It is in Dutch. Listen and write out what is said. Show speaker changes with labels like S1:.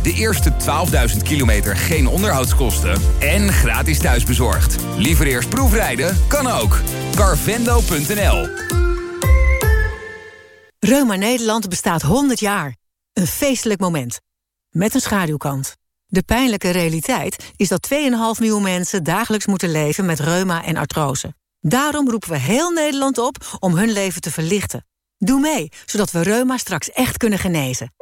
S1: De eerste 12.000 kilometer geen onderhoudskosten en gratis thuisbezorgd. Liever eerst proefrijden? Kan ook. Carvendo.nl.
S2: Reuma Nederland bestaat 100 jaar. Een feestelijk moment. Met een schaduwkant. De pijnlijke realiteit is dat 2,5 miljoen mensen dagelijks moeten leven met reuma en artrose. Daarom roepen we heel Nederland op om hun leven te verlichten. Doe mee, zodat we reuma straks echt kunnen genezen.